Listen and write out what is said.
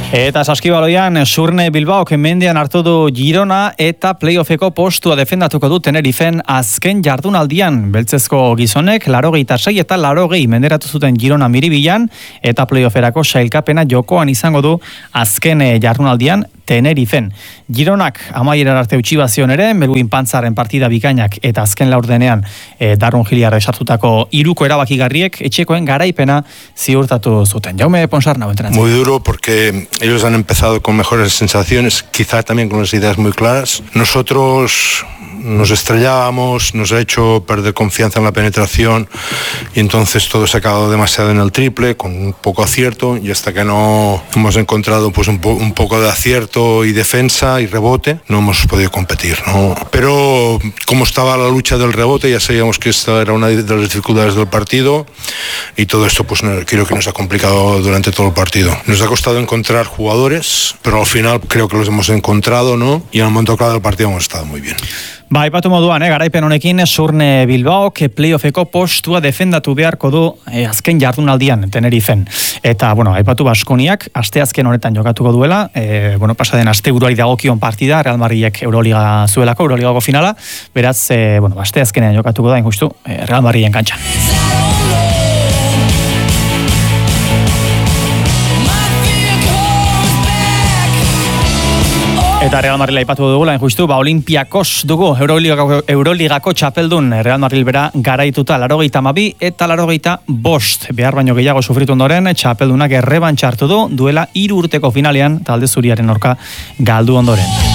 Eta saskibaloian Surne Bilbaok mendean hartu du Girona eta playoffeko postua defendatuko du Tenerifen azken jardunaldian. Beltzezko gizonek 86 eta 80 menderatu zuten Girona Miribilan eta playofferako sailkapena jokoan izango du azken jardunaldian Tenerifen. Gironak amaieran arte utxibazion ere, Melguin Pantzaren partida bikainak eta azken laurdenean Darun Giliarre sartutako hiruko erabakigarriek etxekoen garaipena ziurtatu zuten. Jaume Ponsarnau entrenatzaile. Muy duro porque ellos han empezado con mejores sensaciones, quizá también con las ideas muy claras. Nosotros nos estrellábamos, nos ha hecho perder confianza en la penetración y entonces todo se ha acabado demasiado en el triple, con un poco acierto, y hasta que no hemos encontrado pues un poco de acierto y defensa y rebote, no hemos podido competir, ¿no? Pero como estaba la lucha del rebote, ya sabíamos que esta era una de las dificultades del partido y todo esto pues creo que nos ha complicado durante todo el partido. Nos ha costado encontrar jugadores, pero al final creo que los hemos encontrado, ¿no? Y en el momento clave del partido hemos estado muy bien. Ba, aipatu moduan, garaipen honekin Surne Bilbaok playoffeko postua defendatu beharko du azken jardunaldian Tenerifen. Eta, aipatu Baskoniak asteazken honetan jokatuko duela, pasaden asteburuari dagokion partida, Real Madridek Euroliga zuelako, Euroligako finala, beraz, asteazkenean jokatuko da, justu, Real Madriden kantxan. Eta Real Madrid aipatu dugula, justu, Olympiakos dugu Euroligako txapeldun Real Madrid bera garaituta 82 eta 85. Behar baino gehiago sufritu ondoren, txapeldunak errebantxa hartu du duela 3 urteko finalean talde zuriaren aurka galdu ondoren.